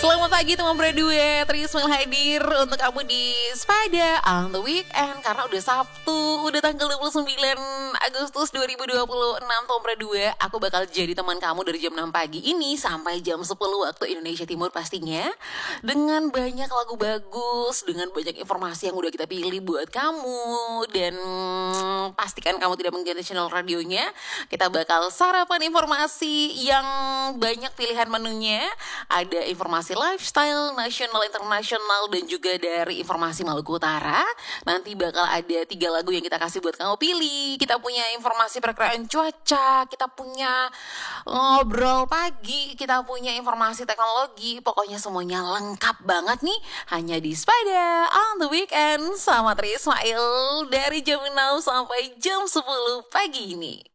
Selamat pagi teman berdua, Trismil hadir untuk kamu di Spada on the Weekend. Karena udah Sabtu, udah tanggal 29 Agustus 2026 teman berdua. Aku bakal jadi teman kamu dari jam 6 pagi ini sampai jam 10 waktu Indonesia Timur pastinya. Dengan banyak lagu bagus, dengan banyak informasi yang udah kita pilih buat kamu. Dan pastikan kamu tidak mengganti channel radionya. Kita bakal sarapan informasi yang banyak pilihan menunya. Ada informasi lifestyle, nasional, internasional, dan juga dari informasi Maluku Utara. Nanti bakal ada 3 lagu yang kita kasih buat kamu pilih. Kita punya informasi perkiraan cuaca, kita punya ngobrol pagi, kita punya informasi teknologi. Pokoknya semuanya lengkap banget nih. Hanya di Spada on the Weekend sama Tri Ismail dari jam 6 sampai jam 10 pagi ini.